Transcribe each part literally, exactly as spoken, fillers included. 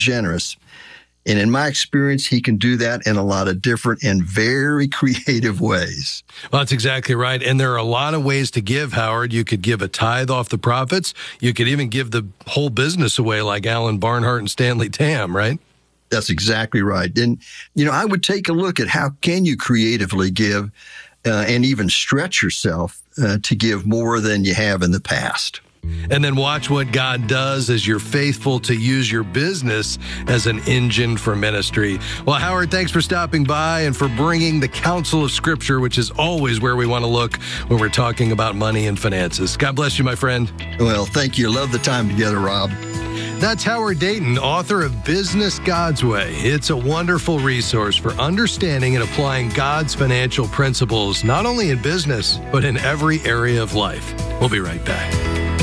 generous. And in my experience, he can do that in a lot of different and very creative ways. Well, that's exactly right. And there are a lot of ways to give, Howard. You could give a tithe off the profits. You could even give the whole business away like Alan Barnhart and Stanley Tam, right? That's exactly right. And, you know, I would take a look at how can you creatively give uh, and even stretch yourself uh, to give more than you have in the past. And then watch what God does as you're faithful to use your business as an engine for ministry. Well, Howard, thanks for stopping by and for bringing the counsel of Scripture, which is always where we want to look when we're talking about money and finances. God bless you, my friend. Well, thank you. Love the time together, Rob. That's Howard Dayton, author of Business God's Way. It's a wonderful resource for understanding and applying God's financial principles, not only in business, but in every area of life. We'll be right back.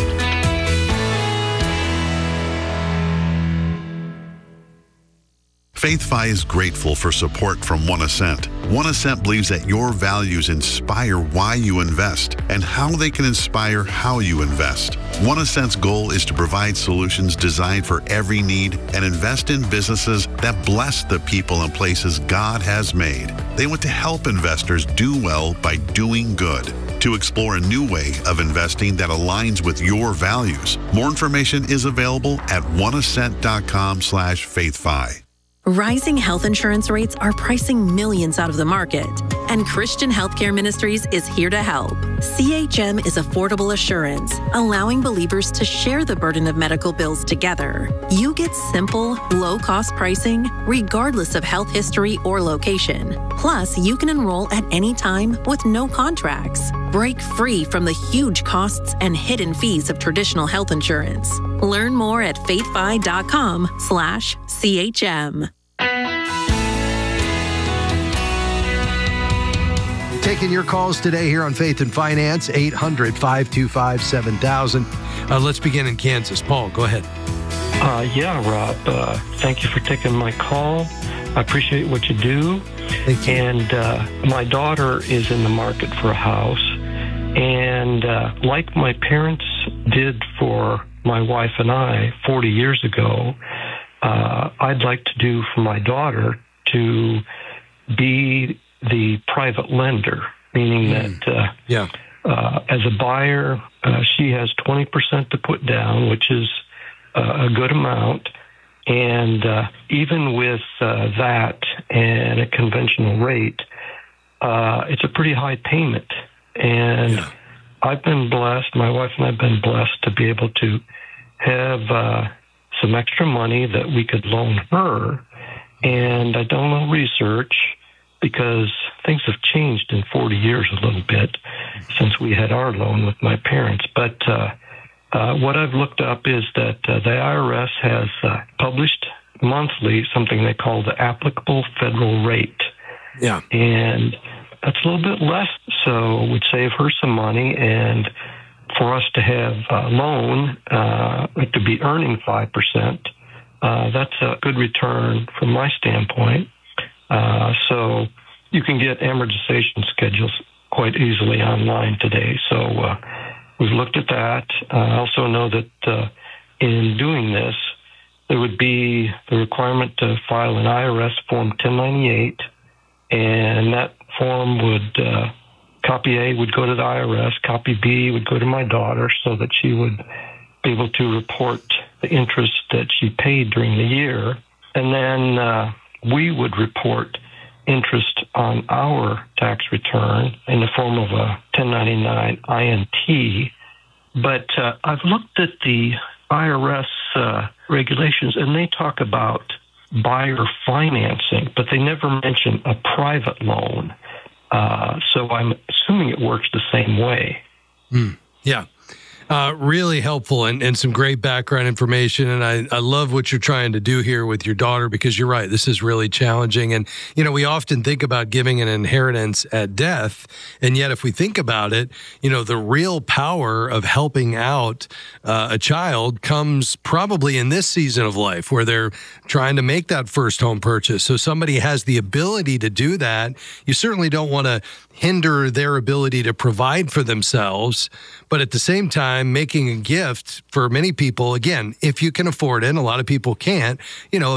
FaithFi is grateful for support from One Ascent. One Ascent believes that your values inspire why you invest and how they can inspire how you invest. One Ascent's goal is to provide solutions designed for every need and invest in businesses that bless the people and places God has made. They want to help investors do well by doing good. To explore a new way of investing that aligns with your values, more information is available at oneascent.com slash faithfi. Rising health insurance rates are pricing millions out of the market, and Christian Healthcare Ministries is here to help. C H M is affordable assurance, allowing believers to share the burden of medical bills together. You get simple, low-cost pricing, regardless of health history or location. Plus, you can enroll at any time with no contracts. Break free from the huge costs and hidden fees of traditional health insurance. Learn more at faithfi.com slash CHM. Taking your calls today here on Faith and Finance, eight hundred, five two five, seven thousand. Uh, let's begin in Kansas. Paul, go ahead. Uh, yeah, Rob, uh, thank you for taking my call. I appreciate what you do. Thank you. And uh, my daughter is in the market for a house. And uh, like my parents did for my wife and I forty years ago, uh, I'd like to do for my daughter to be the private lender, meaning mm. that uh, yeah. uh, as a buyer, uh, she has twenty percent to put down, which is uh, a good amount. And uh, even with uh, that and a conventional rate, uh, it's a pretty high payment. And yeah. I've been blessed, my wife and I have been blessed to be able to have uh, some extra money that we could loan her. And I don't know research because things have changed in forty years a little bit since we had our loan with my parents. But uh, uh, what I've looked up is that uh, the I R S has uh, published monthly something they call the applicable federal rate. Yeah. And that's a little bit less, so it would save her some money. And for us to have a loan, uh, to be earning five percent, uh, that's a good return from my standpoint. Uh, so you can get amortization schedules quite easily online today. So uh, we've looked at that. Uh, I also know that uh, in doing this, there would be the requirement to file an I R S Form ten ninety-eight, and that form would, uh, copy A would go to the I R S, copy B would go to my daughter so that she would be able to report the interest that she paid during the year. And then uh, we would report interest on our tax return in the form of a ten ninety-nine I N T. But uh, I've looked at the I R S uh, regulations, and they talk about buyer financing, but they never mention a private loan. Uh, so I'm assuming it works the same way. Mm, yeah. Uh, really helpful and, and some great background information. And I, I love what you're trying to do here with your daughter, because you're right. This is really challenging. And, you know, we often think about giving an inheritance at death. And yet, if we think about it, you know, the real power of helping out uh, a child comes probably in this season of life where they're trying to make that first home purchase. So somebody has the ability to do that. You certainly don't want to hinder their ability to provide for themselves. But at the same time, time making a gift for many people, again, if you can afford it, and a lot of people can't, you know,